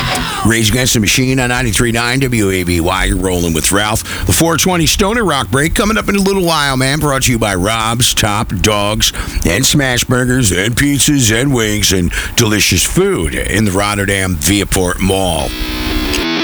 Rage Against the Machine on 93.9 WABY. You're rolling with Ralph. The 420 Stoner Rock break coming up in a little while, man. Brought to you by Rob's Top Dogs and Smash Burgers and pizzas and wings and delicious food in the Rotterdam Viaport Mall.